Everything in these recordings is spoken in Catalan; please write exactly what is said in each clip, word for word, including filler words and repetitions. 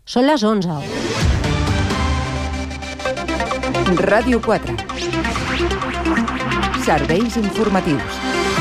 Són les onze. Ràdio quatre. Serveis informatius.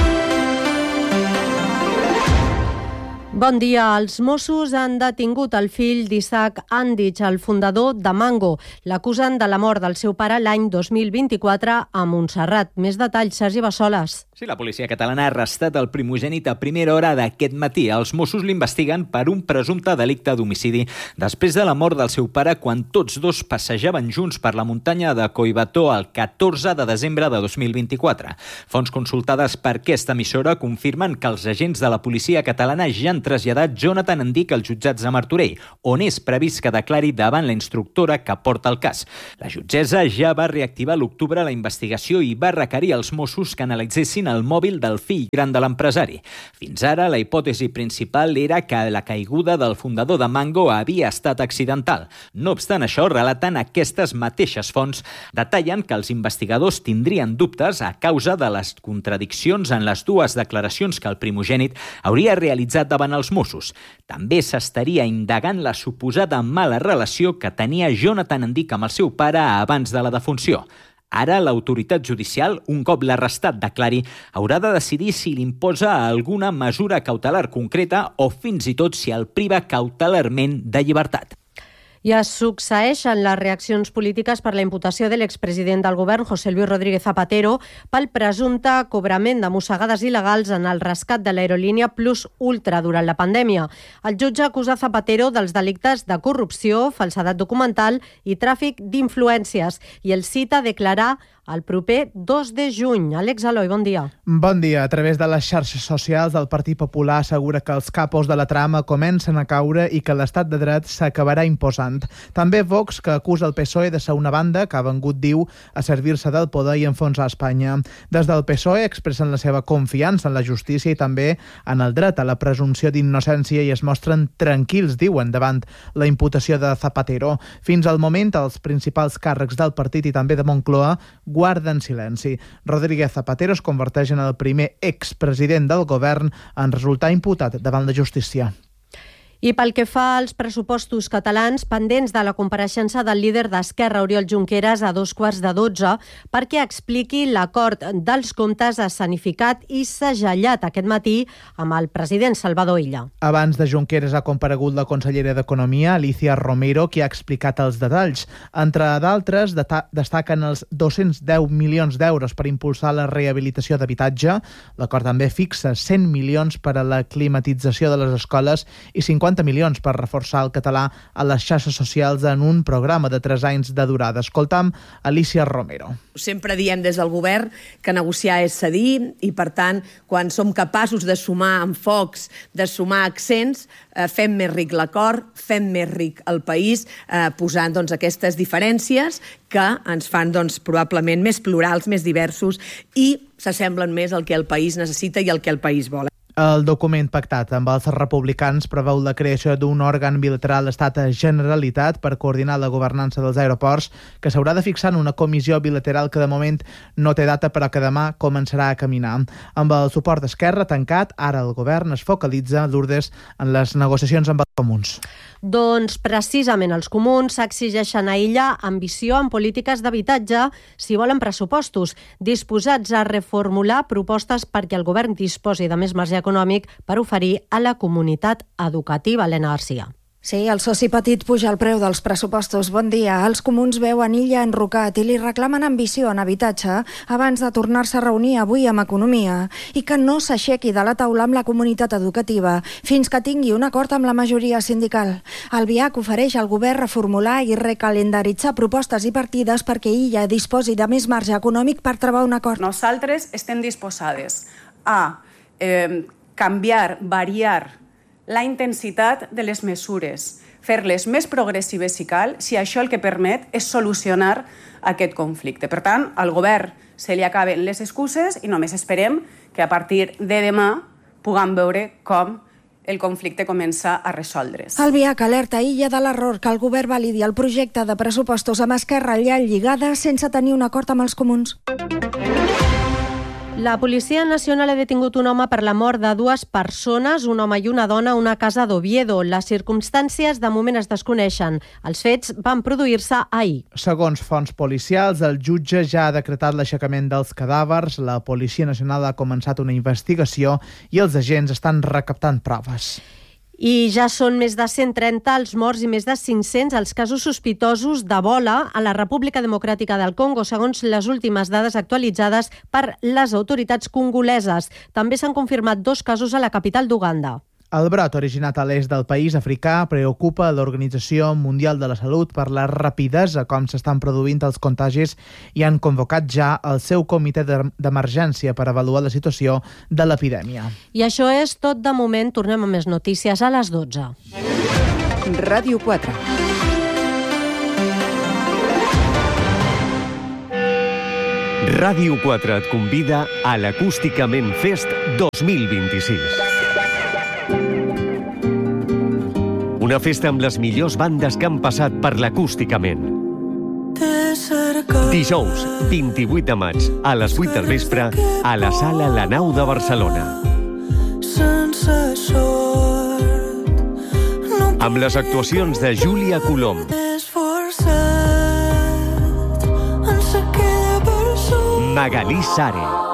Bon dia. Els Mossos han detingut el fill d'Isaac Andich, el fundador de Mango. L'acusen de la mort del seu pare l'any dos mil vint-i-quatre a Montserrat. Més detalls, Sergi Bassoles. Sí, la policia catalana ha arrestat el primogènit a primera hora d'aquest matí. Els Mossos l'investiguen per un presumpte delicte d'homicidi després de la mort del seu pare quan tots dos passejaven junts per la muntanya de Collbató el catorze de desembre de dos mil vint-i-quatre. Fonts consultades per aquesta emissora confirmen que els agents de la policia catalana ja han traslladat Jonathan Andich als jutjats de Martorell, on és previst que declari davant la instructora que porta el cas. La jutgessa ja va reactivar a l'octubre la investigació i va requerir als Mossos que analitzessin el mòbil del fill gran de l'empresari. Fins ara, la hipòtesi principal era que la caiguda del fundador de Mango havia estat accidental. No obstant això, relatant aquestes mateixes fonts, detallen que els investigadors tindrien dubtes a causa de les contradiccions en les dues declaracions que el primogènit hauria realitzat davant els Mossos. També s'estaria indagant la suposada mala relació que tenia Jonathan Andich amb el seu pare abans de la defunció. Ara, l'autoritat judicial, un cop l'arrestat declari, haurà de decidir si li imposa alguna mesura cautelar concreta o fins i tot si el priva cautelarment de llibertat. I es succeeixen les reaccions polítiques per la imputació de l'expresident del govern, José Luis Rodríguez Zapatero, pel presumpte cobrament de mossegades il·legals en el rescat de l'aerolínia Plus Ultra durant la pandèmia. El jutge acusa Zapatero dels delictes de corrupció, falsedat documental i tràfic d'influències i el cita a declarar el proper dos de juny. Àlex Aloi, bon dia. Bon dia. A través de les xarxes socials, el Partit Popular assegura que els capos de la trama comencen a caure i que l'estat de dret s'acabarà imposant. També Vox, que acusa el P S O E de ser una banda que ha vengut, diu, a servir-se del poder i enfonsar Espanya. Des del P S O E expressen la seva confiança en la justícia i també en el dret a la presumpció d'innocència i es mostren tranquils, diuen, davant la imputació de Zapatero. Fins al moment, els principals càrrecs del partit i també de Moncloa guarden silenci. Rodríguez Zapatero es converteix en el primer expresident del govern en resultar imputat davant la justícia. I pel que fa als pressupostos catalans, pendents de la compareixença del líder d'Esquerra, Oriol Junqueras, a dos quarts de dotze, perquè expliqui l'acord dels comptes escenificat i segellat aquest matí amb el president Salvador Illa. Abans de Junqueras ha comparegut la consellera d'Economia, Alicia Romero, qui ha explicat els detalls. Entre d'altres, destaquen els dos-cents deu milions d'euros per impulsar la rehabilitació d'habitatge. L'acord també fixa cent milions per a la climatització de les escoles i cinquanta milions per reforçar el català a les xarxes socials en un programa de tres anys de durada. Escoltam Alicia Romero. Sempre diem des del govern que negociar és cedir i, per tant, quan som capaços de sumar enfocs, de sumar accents, eh, fem més ric l'acord, fem més ric el país, eh, posant doncs, aquestes diferències que ens fan doncs, probablement més plurals, més diversos i s'assemblen més al que el país necessita i al que el país vol. El document pactat amb els republicans preveu la creació d'un òrgan bilateral Estat-Generalitat per coordinar la governança dels aeroports, que s'haurà de fixar en una comissió bilateral que de moment no té data, però que demà començarà a caminar. Amb el suport d'Esquerra tancat, ara el govern es focalitza, Lourdes, en les negociacions amb els comuns. Doncs precisament els comuns s'exigeixen a Illa ambició en polítiques d'habitatge si volen pressupostos, disposats a reformular propostes perquè el govern disposi de més marge econòmic per oferir a la comunitat educativa. Helena Garcia. Sí, el soci petit puja el preu dels pressupostos. Bon dia. Els comuns veuen Illa enrocat i li reclamen ambició en habitatge abans de tornar-se a reunir avui amb Economia i que no s'aixequi de la taula amb la comunitat educativa fins que tingui un acord amb la majoria sindical. El B I A C ofereix al govern reformular i recalendaritzar propostes i partides perquè Illa disposi de més marge econòmic per trobar un acord. Nosaltres estem disposades a eh, canviar, variar la intensitat de les mesures, fer-les més progressives si cal, si això el que permet és solucionar aquest conflicte. Per tant, al govern se li acaben les excuses i només esperem que a partir de demà puguem veure com el conflicte comença a resoldre's. El B I A C alerta Illa de l'error que el govern validi el projecte de pressupostos amb Esquerra allà lligada sense tenir un acord amb els comuns. La Policia Nacional ha detingut un home per la mort de dues persones, un home i una dona, a una casa d'Oviedo. Les circumstàncies de moment es desconeixen. Els fets van produir-se ahir. Segons fonts policials, el jutge ja ha decretat l'aixecament dels cadàvers, la Policia Nacional ha començat una investigació i els agents estan recaptant proves. I ja són més de cent trenta els morts i més de cinc-cents els casos sospitosos d'Ebola a la República Democràtica del Congo, segons les últimes dades actualitzades per les autoritats congoleses. També s'han confirmat dos casos a la capital d'Uganda. El brot, originat a l'est del país africà, preocupa l'Organització Mundial de la Salut per la rapidesa com s'estan produint els contagis i han convocat ja el seu comitè d'emergència per avaluar la situació de l'epidèmia. I això és tot de moment. Tornem a més notícies a les dotze. Ràdio quatre. Ràdio quatre et convida a l'Acústicament Fest dos mil vint-i-sis. Una festa amb les millors bandes que han passat per l'Acústicament. Dijous, vint-i-vuit de maig, a les vuit del vespre, a la Sala La Nau de Barcelona. Amb les actuacions de Júlia Colom, Magalí Sare,